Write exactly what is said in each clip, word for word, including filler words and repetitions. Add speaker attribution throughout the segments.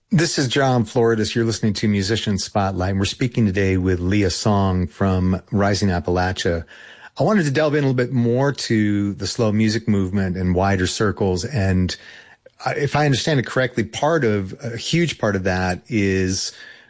Speaker 1: This is John Floridas. You're listening to Musician Spotlight. And we're speaking today with Leah Song from Rising Appalachia. I wanted to delve in a little bit more to the slow music movement and wider circles. And if I understand it correctly, part of, a huge part of that is,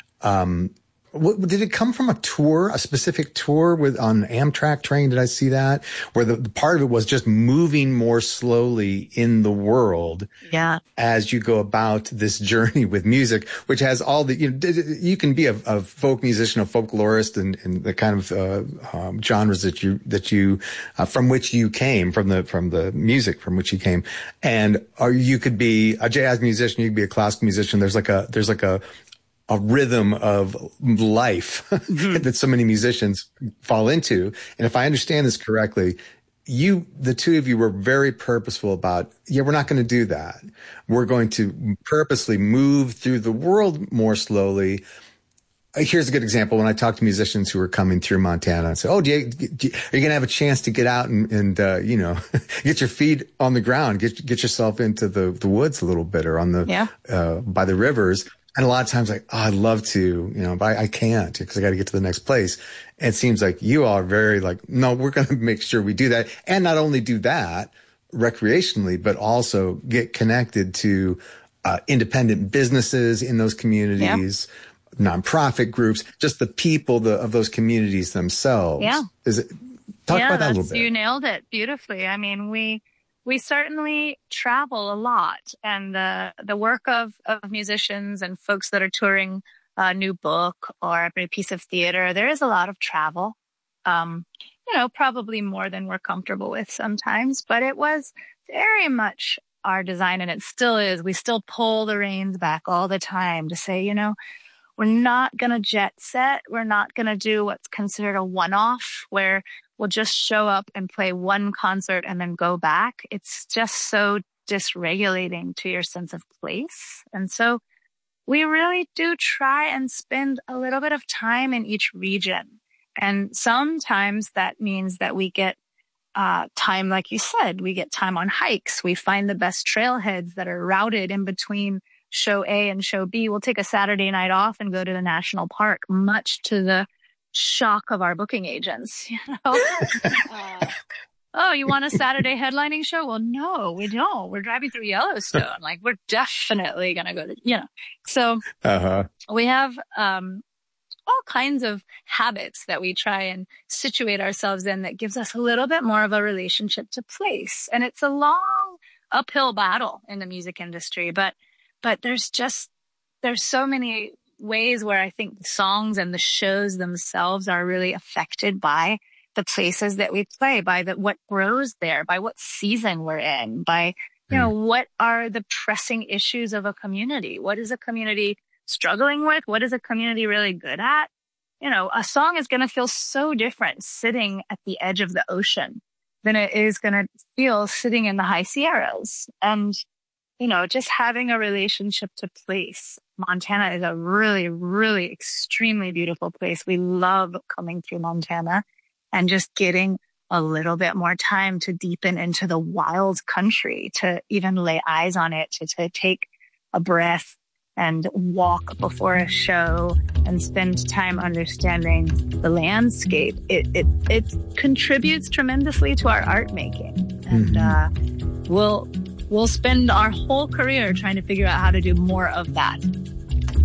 Speaker 1: um, what, did it come from a tour, a specific tour with on Amtrak train? Did I see that? Where the, the part of it was just moving more slowly in the world.
Speaker 2: Yeah. As
Speaker 1: you go about this journey with music, which has all the, you know, you can be a, a folk musician, a folklorist, and, and the kind of, uh, um, genres that you, that you, uh, from which you came, from the, from the music from which you came. And, or you could be a jazz musician, you could be a classical musician. There's like a, there's like a, a rhythm of life mm-hmm. that so many musicians fall into. And if I understand this correctly, you, the two of you were very purposeful about, yeah, we're not going to do that. We're going to purposely move through the world more slowly. Here's a good example. When I talk to musicians who are coming through Montana, I say, oh, do you, do you, are you going to have a chance to get out and, and uh, you know, get your feet on the ground, get, get yourself into the, the woods a little bit or on the, yeah. uh, by the rivers? And a lot of times, like, oh, I'd love to, you know, but I, I can't because I got to get to the next place. And it seems like you all are very like, no, we're going to make sure we do that. And not only do that recreationally, but also get connected to uh, independent businesses in those communities, yeah. nonprofit groups, just the people the, of those communities themselves.
Speaker 2: Yeah.
Speaker 1: Is it, talk
Speaker 2: yeah,
Speaker 1: about that a little bit.
Speaker 2: You nailed it beautifully. I mean, we, We certainly travel a lot, and the the work of, of musicians and folks that are touring a new book or a piece of theater, there is a lot of travel, um, you know, probably more than we're comfortable with sometimes, but it was very much our design, and it still is. We still pull the reins back all the time to say, you know, we're not going to jet set. We're not going to do what's considered a one-off where we'll just show up and play one concert and then go back. It's just so dysregulating to your sense of place. And so we really do try and spend a little bit of time in each region. And sometimes that means that we get uh, time, like you said, we get time on hikes. We find the best trailheads that are routed in between show A and show B. We'll take a Saturday night off and go to the national park, much to the shock of our booking agents, you know. uh, oh, you want a Saturday headlining show? Well, no, we don't. We're driving through Yellowstone. Like, we're definitely going to go to, you know. So uh-huh. we have um, all kinds of habits that we try and situate ourselves in that gives us a little bit more of a relationship to place. And it's a long uphill battle in the music industry, but but there's just, there's so many ways where I think the songs and the shows themselves are really affected by the places that we play, by the, what grows there, by what season we're in, by, you know, what are the pressing issues of a community? What is a community struggling with? What is a community really good at? You know, a song is going to feel so different sitting at the edge of the ocean than it is going to feel sitting in the high Sierras. And, you know, just having a relationship to place. Montana is a really, really extremely beautiful place. We love coming through Montana and just getting a little bit more time to deepen into the wild country, to even lay eyes on it, to, to take a breath and walk before a show and spend time understanding the landscape. It, it, it contributes tremendously to our art making. And, mm-hmm. uh, we'll, We'll spend our whole career trying to figure out how to do more of that.